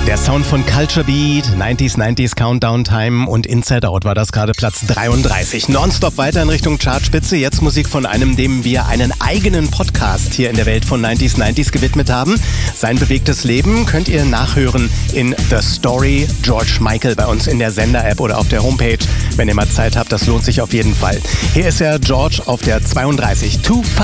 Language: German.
Der Sound von Culture Beat, 90s Countdown Time und Inside Out war das gerade Platz 33. Nonstop weiter in Richtung Chartspitze. Jetzt Musik von einem, dem wir einen eigenen Podcast hier in der Welt von 90s gewidmet haben. Sein bewegtes Leben könnt ihr nachhören in The Story George Michael bei uns in der Sender-App oder auf der Homepage. Wenn ihr mal Zeit habt, das lohnt sich auf jeden Fall. Hier ist ja George auf der 32. Too Fun.